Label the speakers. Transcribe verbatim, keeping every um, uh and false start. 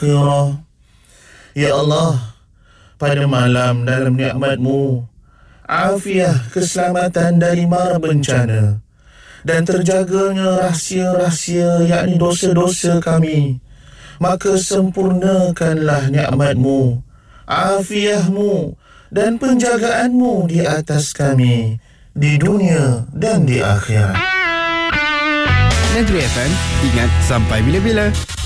Speaker 1: akhirah. Ya Allah, pada malam dalam nikmat-Mu, afiah keselamatan dari mara bencana dan terjaganya rahsia-rahsia yakni dosa-dosa kami, maka sempurnakanlah nikmat-Mu, afiah-Mu dan penjagaan-Mu di atas kami di dunia dan di akhirat.
Speaker 2: Negeri F M, ingat sampai bila-bila.